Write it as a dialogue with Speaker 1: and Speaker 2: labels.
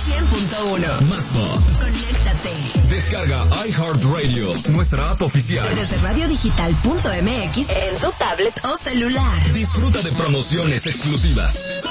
Speaker 1: 100.1.
Speaker 2: Más pop.
Speaker 1: Conéctate.
Speaker 2: Descarga iHeartRadio, nuestra app oficial.
Speaker 1: Desde radiodigital.mx en tu tablet o celular.
Speaker 2: Disfruta de promociones exclusivas.